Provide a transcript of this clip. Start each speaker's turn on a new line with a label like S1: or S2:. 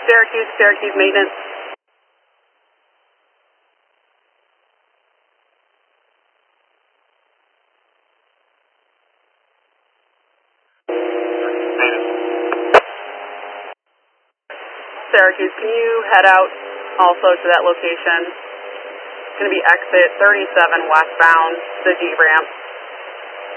S1: Syracuse maintenance. Syracuse, can you head out also to that location? It's going to be exit 37 westbound, the G ramp.